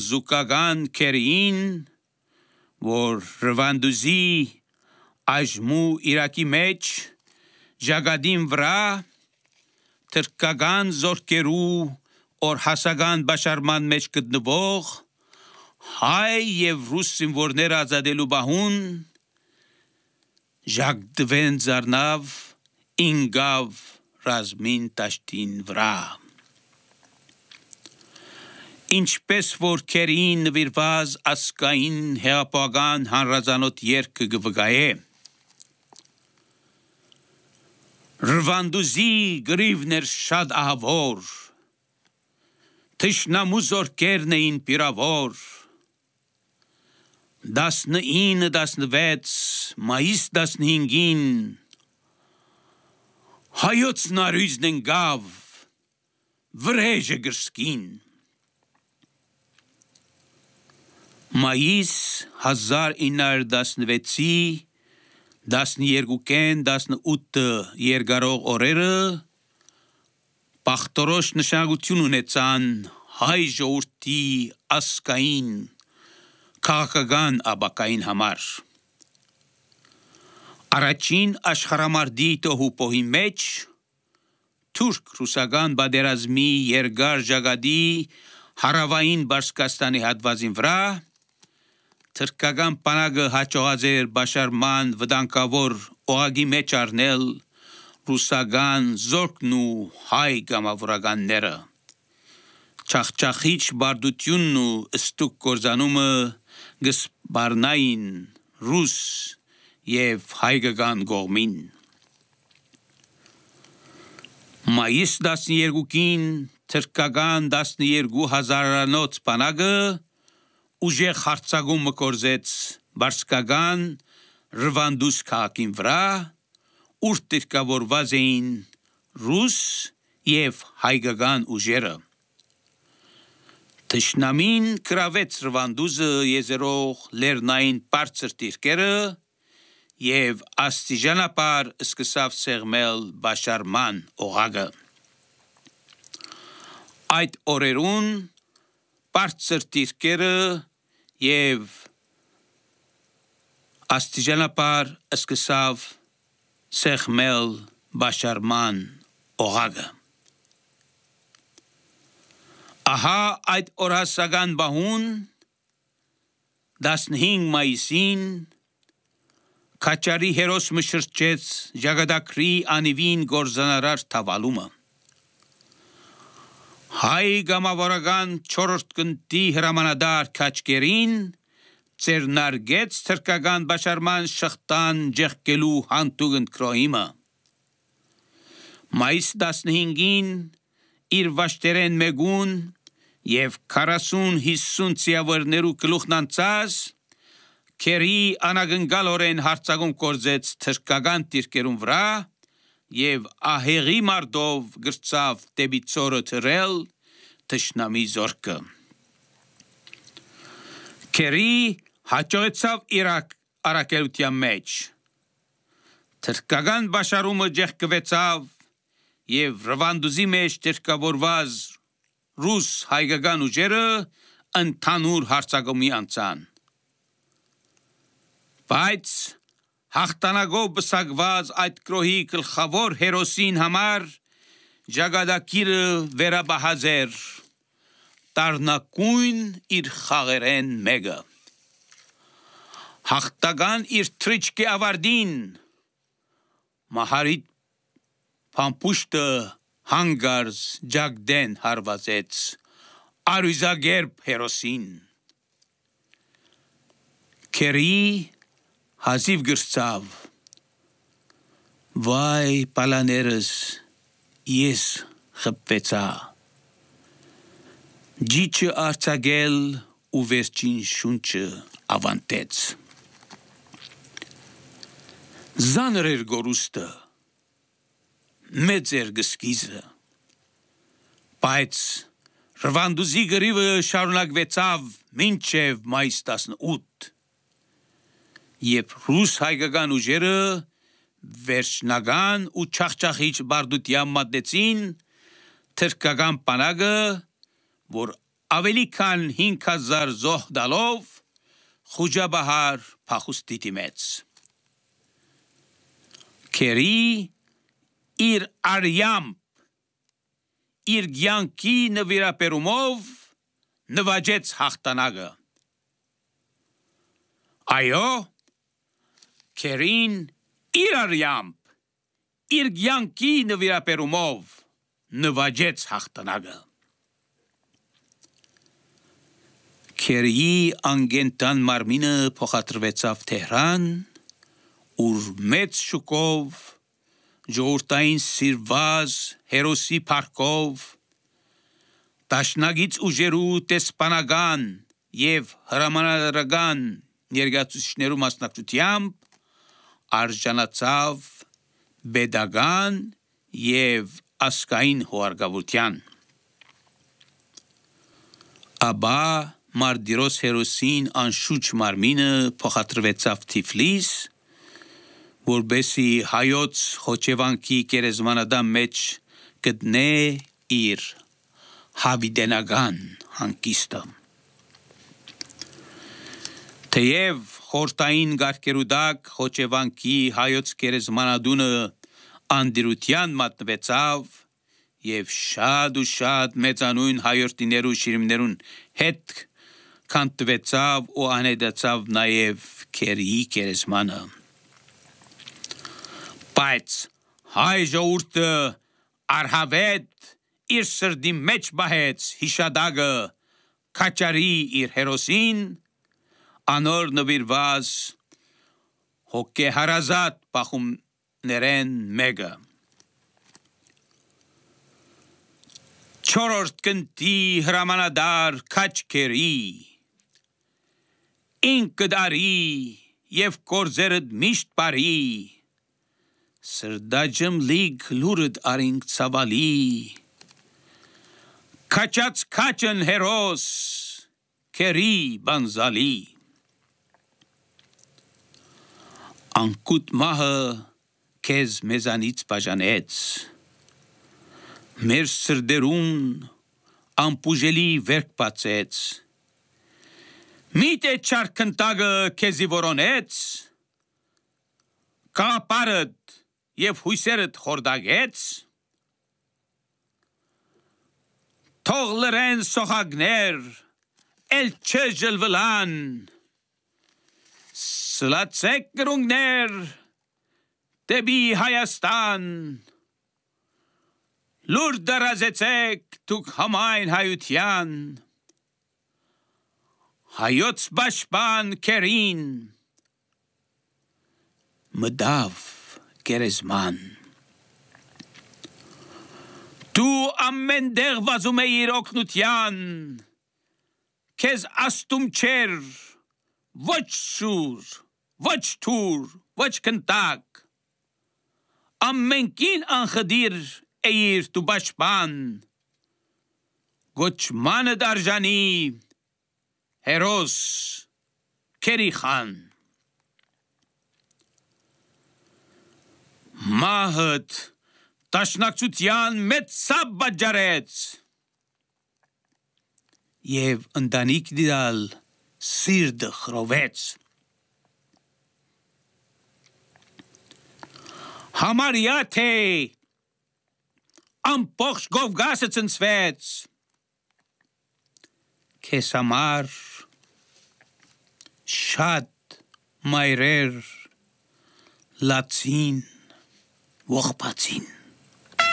զուկական կերին, որ Ռվանդուզի այժմու Իրաքի մեջ, ժագադին վրա, թրկական զորքերու օր հասական բաշարման մեջ գտնվող, հայ և ռուս զինվորներ ազատելու բահուն, ժագդվեն զարնավ, ինգավ ռազմին տաշտին վրա։ Ինչպես որ կերին նվիրված ասկային հեղափոխական հանրազանոթ երգը գվգայե, Ռվանդուզի գրիվներ շատ ահավոր, թշնամու զորքերն էին պիրավոր, 19-16 մայիս 15-ին հայոց նարույզն ընկավ վրեժը գրսկին։ Մայիս 1916-ի 12-ին 18 երկարող օրերը պախտորոշ նշանակություն ունեցան հայ ժողովրդի ասկային քաղաքական աբակային համար։ Առաջին աշխարհամարտի տոհուպոհի մեջ թուրք-ռուսական պատերազմի երկար ժագադի հարավային Բաշկաստանի հատվածին վրա թրքական բանակը հաջողած էր բաշարման վտանգավոր օղակի մեջ առնել ռուսական զորքն ու հայ գամավորականները։ Չախչախիչ բարդությունն ու ստուկ կործանումը գսպարնային ռուս և հայկական կողմին։ Մայիս 12-ին թրքական 12,000-անոց բանակը ուժեղ հարձակում կործեց բարձկական Ռվանդուզ քաղաքին վրա, ուր տիրկավորված էին ռուս և հայկական ուժերը։ Թշնամին կրավեց Ռվանդուզը եզերող լեռնային բարձր դիրքերը և աստիճանաբար սկսավ սեղմել բաշարման օղակը։ Այդ օրերուն բարձր դիրքերը և աստիճանաբար սկսավ սեղմել բաշարման օղակը։ Ահա այդ օրհասական բահուն 15 մայիսին Քաչարի հերոսը շրջեց Ժագադակրի անիվին գործանարար թավալումը։ Հայ գամավորական 4-րդ գնդի հրամանատար Քաչկերին ձեռնարկեց թրքական բաշարման շղթան ջեղկելու հանտուգն քրոհիմը։ Մայիս 15-ին իր վաշտերեն մեգուն և 40-50 ծիավերներու գլուխն անցած Քերի անագնգալորեն հարձակում կործեց թրքական դիրքերուն վրա և ահեղի մարդով գրծավ դեպի ծորը թռել թշնամի զորքը։ Քերի հաջողեցավ իր առաքելության մեջ։ Թրքական բաշարումը ջեղկվեցավ և Ռվանդուզի մեջ դիրքավորված ռուս հայկական ուժերը ընդհանուր հարձակումի անցան։ Բայց հաղթանակով պսակված այդ գրոհի գլխավոր հերոսին համար Ժագադակիրը վերաբահած էր տառնակույն իր խաղերեն մեկը։ Հաղթական իր թրիչքի ավարտին մահարիտ փամփուշտը հանգարց ջագդեն հարվածեց արյուզագերբ հերոսին։ Քերի հազիվ գրծավ. Վայ պալաներս, ես խփվեցա։ Ջիջը արձակել ու վերջին շունչը ավանտեց։ Զանր էր գորուստը, մեծ էր գսկիզը, բայց Ռվանդուզի գրիվը շարունակվեցավ մինչև մայիս 18, երբ ռուս հայկական ուժերը վերջնական ու չախչախիչ բարդության մատնեցին թրքական բանակը, որ ավելի քան 5000 զոհ դալով խուջաբահար փախուստի մեծ։ Քերի իր արյամբ իր կյանքի նվիրապերումով նվաճեց հաղթանակը։ Այո, Քերին իր արյամբ իր կյանքի նվիրապերումով նվաճեց հաղթանակը։ Քերիի անգենտան մարմինը փոխադրվեցավ Թեհրան, ուր մեծ շուկով ժողովրդային սիրված հերոսի փառքով տաշնագից ուժերու տեսփանական եւ հրամանատարական ներկայացուցիչներու մասնակցությամբ արժանացավ բեդական եւ ասկային հուարգավորության։ Աբա Մարտիրոս հերոսին անշուչ մարմինը փոխադրվեցավ Թիֆլիս, որբեսի հայոց խոչևանքի գերեզմանադամ մեջ գտնե իր հավիտենական հանգիստը։ Թեև խորտային գարկերուդակ խոչևանքի հայոց գերեզմանադունը անդիրության մատնվեցավ եւ շատ ու շատ մեծանուն հայորդիներու շիրիմներուն հետ քանտվեցավ ու անեդացավ նաեւ Քերիի գերեզմանը։ Բայց հայ ժողովուրդը արհավետ իր սրդի մեջ բահեց հիշադակը քաչարի իր հերոսին, անոր նվիրված հոգեհարազատ պախումներեն մեկը։ Չորրորդ կնտի հրամանադար Քաչքերի ինքդ արի եւ կորձերդ միշտ բարի, սրդաջմ լիգ լուրդ արինք ցավալի, քաչած քաչն հերոս Քերի բանզալի։ Անկուտ մահը քեզ մեզանից բաժանեց, մեր սրդերուն ամպուժելի վերք բացեց, միթե չարքնտագը քեզի որոնեց, կապարդ եւ հույսերդ խորդագեց, թող լրեն սոխագներ, էլ չժլվլան, սլացեք գրունգներ, դեպի Հայաստան, լուր դարազեցեք դուք համայն հայության, հայոց պաշտպան Քերին, մտավ գերեզման։ Դու ամեն դեղ վազում էիր օգնության, քեզ աստում չեր, ոչ սուր, ոչ թուր, ոչ կնտակ, ամենքին անխդիր էիր դու պաշտպան, գոչմանդ արժանի հերոս Քերի խան։ Մահդ տաշնակցության մեծ սապ բաժարեց եւ ընտանիք դիալ սիրտը խրովեց։ Համարյա թե ամբողջ Գովգասը ցնցվեց, քեզ համար շատ մայրեր լացին ողբացին։